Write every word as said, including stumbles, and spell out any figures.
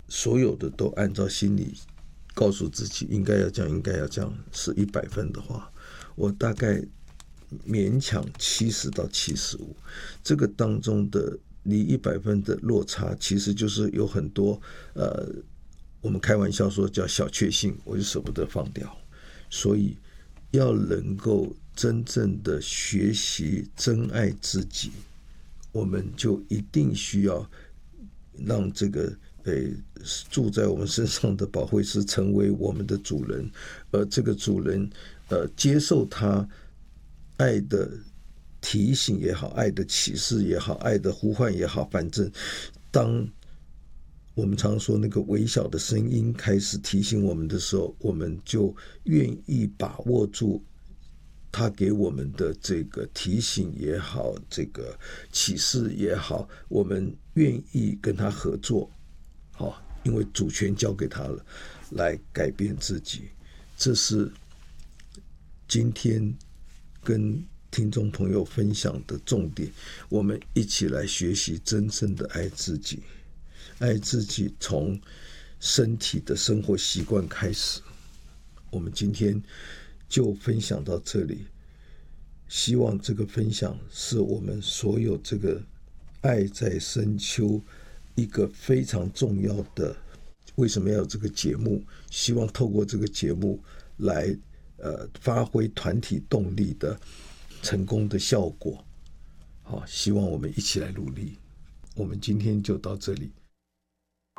所有的都按照心里告诉自己应该要这样，应该要这样，是一百分的话，我大概勉强七十到七十五。这个当中的离一百分的落差，其实就是有很多呃，我们开玩笑说叫小确幸，我就舍不得放掉。所以要能够真正的学习真爱自己，我们就一定需要让这个呃住在我们身上的保惠师成为我们的主人，而这个主人呃接受他爱的提醒也好，爱的启示也好，爱的呼唤也好，反正当我们常说那个微小的声音开始提醒我们的时候，我们就愿意把握住他给我们的这个提醒也好，这个启示也好，我们愿意跟他合作，好，因为主权交给他了，来改变自己。这是今天跟听众朋友分享的重点，我们一起来学习真正的爱自己。爱自己从身体的生活习惯开始。我们今天就分享到这里，希望这个分享是我们所有这个爱在深秋一个非常重要的，为什么要有这个节目，希望透过这个节目来呃发挥团体动力的成功的效果。好，希望我们一起来努力。我们今天就到这里。